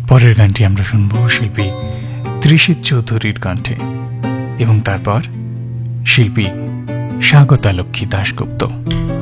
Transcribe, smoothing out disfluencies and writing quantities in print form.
পরের গানটি আমরা শুনব শিল্পী ত্রিশিত চৌধুরীর কণ্ঠে এবং তারপর শিল্পী স্বাগতা লক্ষ্মী দাশগুপ্ত।